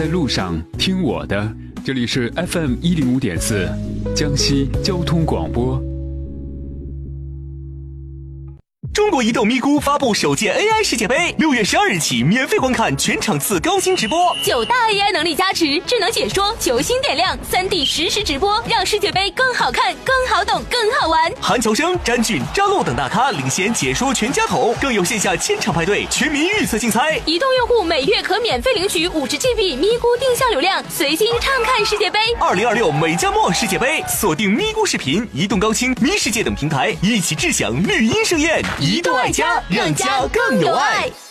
在路上听我的，这里是 FM105.4 江西交通广播。 中国移动咪咕发布首届 AI 世界杯，6月12日起免费观看全场次高清直播 ，9大 AI 能力加持，智能解说，球星点亮，3D 实时直播，让世界杯更好看、更好懂、更好玩。 韩乔生、詹俊、张洛等大咖领衔解说全家桶，更有线下千场派对、全民预测竞猜。 移动用户每月可免费领取50GB 咪咕定向流量，随心畅看世界杯。 2026美加墨世界杯，锁定咪咕视频、移动高清、咪世界等平台，一起智享绿茵盛宴。移动爱家，让家更有爱。